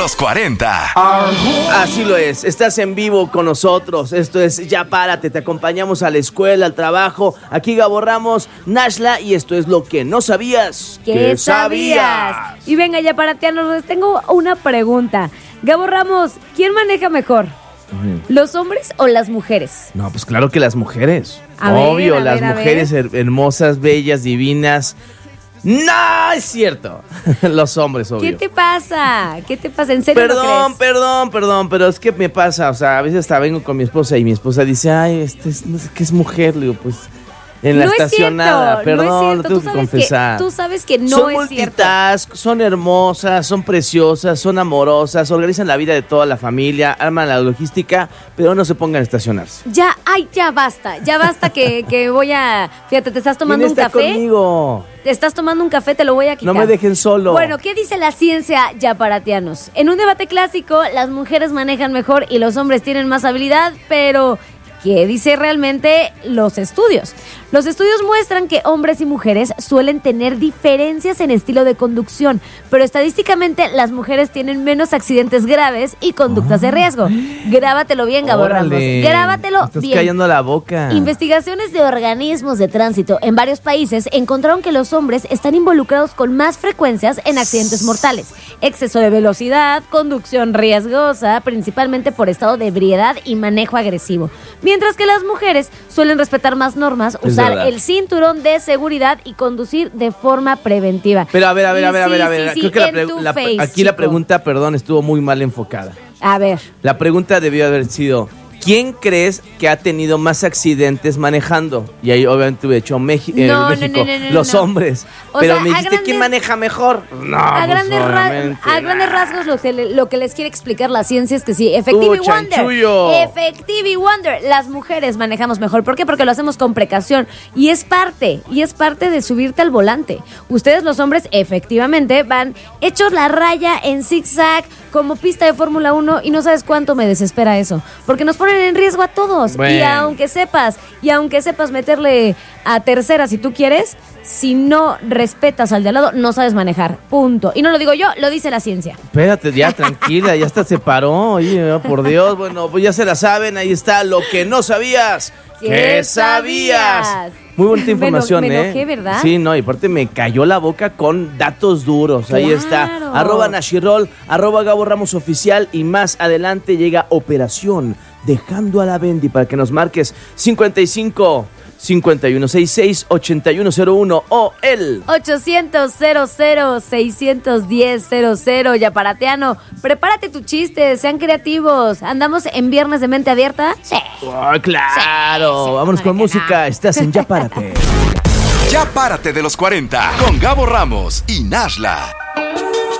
los 40. Así lo es, estás en vivo con nosotros. Esto es Ya Párate, te acompañamos a la escuela, al trabajo. Aquí Gabo Ramos, Nashla, y esto es lo que no sabías. ¿Qué sabías? Y venga, Ya Parateanos, les tengo una pregunta. Gabo Ramos, ¿quién maneja mejor? ¿Los hombres o las mujeres? No, pues claro que las mujeres. A Obvio, ver, las mujeres hermosas, bellas, divinas. ¡No, es cierto! Los hombres, obvio. ¿Qué te pasa? ¿Qué te pasa? ¿En serio Perdón, lo crees? pero es que me pasa, o sea, a veces hasta vengo con mi esposa y mi esposa dice, ay, no sé qué es mujer, le digo, pues, en la No estacionada, es cierto, perdón, no es lo cierto. tengo que confesar. Tú sabes que no son es cierto. multitask, son hermosas, son preciosas, son amorosas, organizan la vida de toda la familia, arman la logística, pero no se pongan a estacionarse. Ya basta que voy a... Fíjate, te estás tomando un ¿Quién está café. conmigo? Te estás tomando un café, te lo voy a quitar. No me dejen solo. Bueno, ¿qué dice la ciencia, Ya Parateanos? En un debate clásico, las mujeres manejan mejor y los hombres tienen más habilidad, pero ¿qué dice realmente los estudios? Los estudios muestran que hombres y mujeres suelen tener diferencias en estilo de conducción, pero estadísticamente las mujeres tienen menos accidentes graves y conductas de riesgo. Grábatelo bien, Gabo Ramos. Grábatelo Estás bien. callando la boca. Investigaciones de organismos de tránsito en varios países encontraron que los hombres están involucrados con más frecuencias en accidentes mortales, exceso de velocidad, conducción riesgosa, principalmente por estado de ebriedad y manejo agresivo, mientras que las mujeres suelen respetar más normas, usar el cinturón de seguridad y conducir de forma preventiva. Pero a ver. Sí, Creo que aquí la pregunta, perdón, estuvo muy mal enfocada. A ver. La pregunta debió haber sido, ¿quién crees que ha tenido más accidentes manejando? Y ahí obviamente hubiera hecho México, los hombres. O Pero sea, me dijiste, ¿quién maneja mejor? No, A pues, grandes rasgos lo que les quiere explicar la ciencia es que sí, Effective Wonder, las mujeres manejamos mejor. ¿Por qué? Porque lo hacemos con precaución y es parte de subirte al volante. Ustedes los hombres efectivamente van hechos la raya en zigzag como pista de Fórmula 1 y no sabes cuánto me desespera eso, porque nos ponen en riesgo a todos. Bueno. Y aunque sepas meterle a tercera si tú quieres, si no respetas al de al lado, no sabes manejar. Punto. Y no lo digo yo, lo dice la ciencia. Espérate, ya tranquila, ya hasta se paró. Oye, por Dios, bueno, pues ya se la saben, ahí está lo que no sabías. ¿Qué sabías? Muy bonita información, me enojé, ¿verdad? Sí, no, y aparte me cayó la boca con datos duros. Ahí está, @Nashirol, @Gabo Ramos Oficial, y más adelante llega Operación Dejando a la Bendy para que nos marques 55 5166 8101 o el 800-00-610-00. Ya Parateano, prepárate tu chiste, sean creativos. ¿Andamos en viernes de mente abierta? Sí. Oh, claro. Sí, vámonos con música. Estás en Ya Párate. Ya Párate de los 40 con Gabo Ramos y Nashla.